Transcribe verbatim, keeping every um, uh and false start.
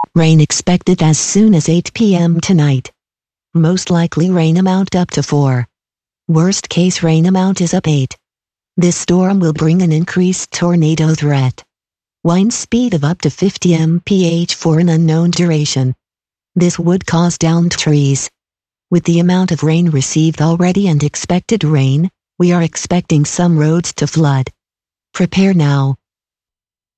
Rain expected as soon as eight p m tonight. Most likely rain amount up to four. Worst case rain amount is up eight. This storm will bring an increased tornado threat. Wind speed of up to fifty miles per hour for an unknown duration. This would cause downed trees. With the amount of rain received already and expected rain, we are expecting some roads to flood. Prepare now.